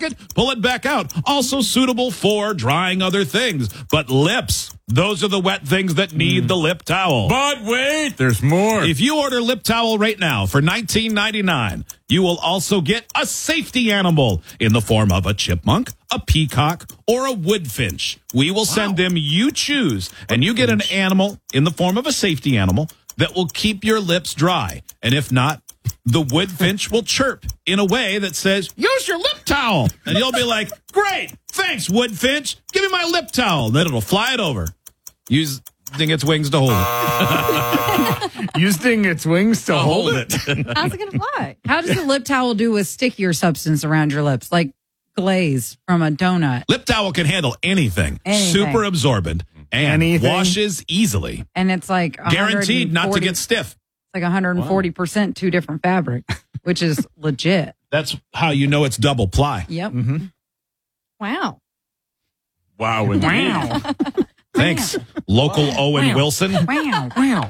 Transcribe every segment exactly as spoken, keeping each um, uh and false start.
it, pull it back out. Also suitable for drying other things. But lips, those are the wet things that need mm. the lip towel. But wait, there's more. If you order lip towel right now for nineteen ninety-nine dollars, you will also get a safety animal in the form of a chipmunk, a peacock, or a woodfinch. We will wow. send them you choose, and you get an animal in the form of a safety animal that will keep your lips dry. And if not, the woodfinch will chirp in a way that says, use your lip towel. And you'll be like, great, thanks, woodfinch. Give me my lip towel. Then it'll fly it over. Using its wings to hold it. Using its wings to hold, hold it. How's it going to fly? How does the lip towel do with stickier substance around your lips, like glaze from a donut? Lip towel can handle anything. anything. Super absorbent and anything. washes easily. And it's like guaranteed not to get stiff. It's like one hundred forty percent wow. two different fabric, which is legit. That's how you know it's double ply. Yep. Mm-hmm. Wow. Wow. Wow. Thanks, local wow. Owen wow. Wilson. Wow. Wow.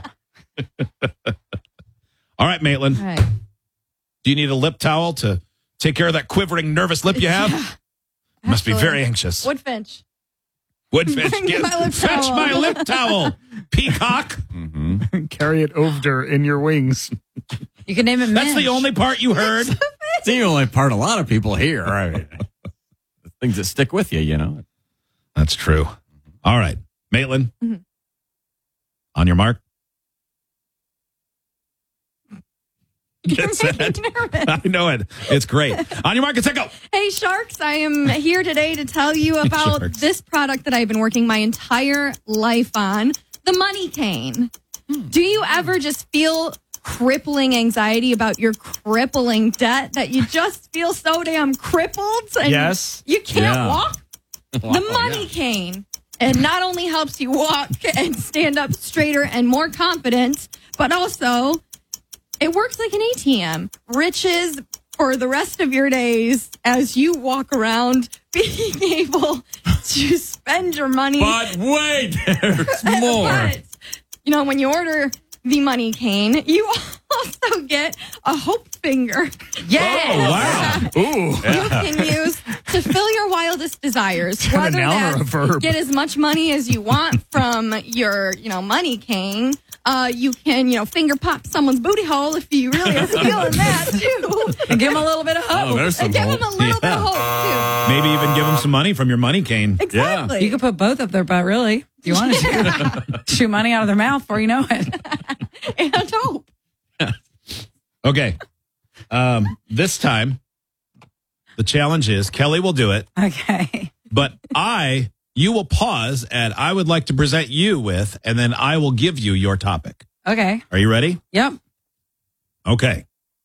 All right, Maitland. All right. Do you need a lip towel to take care of that quivering, nervous lip you have? Yeah, must be very anxious. Woodfinch. Woodfinch, Bring get, my lip fetch towel. my lip towel. Peacock. Mm-hmm. Carry it over in your wings. You can name it Minch. That's the only part you heard. It's the only part a lot of people hear. Right? Things that stick with you, you know. That's true. All right. Maitland, mm-hmm. on your mark. You're Get making set. me nervous. I know it. It's great. On your mark, get set, go. Hey, Sharks, I am here today to tell you about Sharks. this product that I've been working my entire life on, the Money Cane. Hmm. Do you ever just feel crippling anxiety about your crippling debt that you just feel so damn crippled? And yes. You can't yeah. walk? Wow, the Money yeah. Cane. It not only helps you walk and stand up straighter and more confident, but also it works like an A T M. Riches for the rest of your days as you walk around being able to spend your money. But wait, there's more. But, you know, when you order the Money Cane, you also get a hope finger. Yes. Oh, wow. Ooh. You can use to fill your wildest desires. Is that a Whether noun or a that's verb? get as much money as you want from your, you know, Money Cane. Uh, you can, you know, finger pop someone's booty hole if you really are feeling that too. And give them a little bit of hope. Oh, there's some And give them a hope. little bit Yeah. of hope Maybe even give them some money from your money cane. too. Exactly. You could put both up their butt, really, if you wanted to. Shoot money out of their mouth before you know it. And hope. Okay. Um, this time, the challenge is Kelly will do it, Okay. but I, you will pause and I would like to present you with, and then I will give you your topic. Okay. Are you ready? Yep. Okay.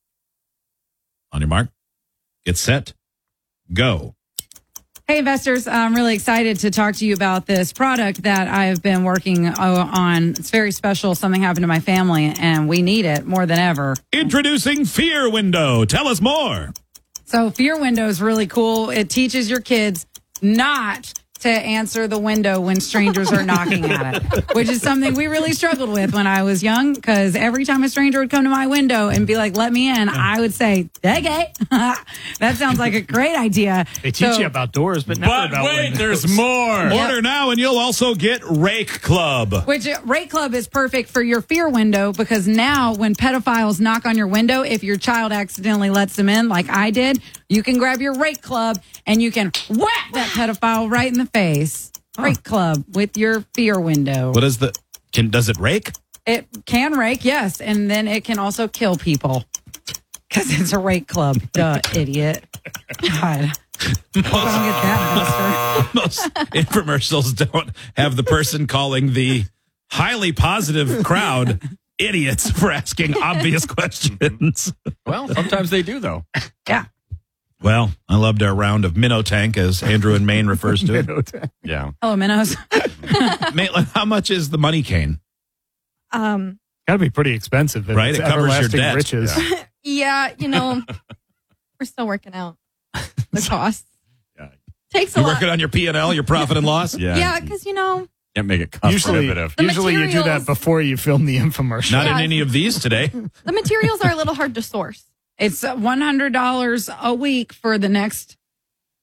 On your mark, get set, go. Hey, investors, I'm really excited to talk to you about this product that I've been working on. It's very special. Something happened to my family, and we need it more than ever. Introducing Fear Window. Tell us more. So Fear Window is really cool. It teaches your kids not to answer the window when strangers are knocking at it, which is something we really struggled with when I was young, because every time a stranger would come to my window and be like, let me in, I would say, okay. That sounds like a great idea. They teach So- you about doors, but never But about wait, windows. there's more. Yep. Order now and you'll also get Rake Club. Which uh, Rake Club is perfect for your fear window, because now when pedophiles knock on your window, if your child accidentally lets them in, like I did, you can grab your Rake Club and you can whack that pedophile right in the face. Rake Club with your fear window. What is the, can, does it rake? It can rake, yes, and then it can also kill people because it's a Rake Club. Duh, idiot. God. Hope I don't get that, Most infomercials don't have the person calling the highly positive crowd idiots for asking obvious questions. Well, sometimes they do, though. Yeah. Well, I loved our round of minnow tank, as Andrew in Maine refers to it. Yeah. Hello, minnows. Maitland, how much is the money cane? Um, Got to be pretty expensive. If Right, it's it covers your everlasting debt. riches. Yeah. yeah, you know, we're still working out the costs. Yeah. Takes a You lot. working on your P and L, your profit and loss? Yeah. Yeah, because, you know, Can't make it cost Usually, prohibitive. The usually you do that materials- before you film the infomercial. Not Yeah. in any of these today. the materials are a little hard to source. It's one hundred dollars a week for the next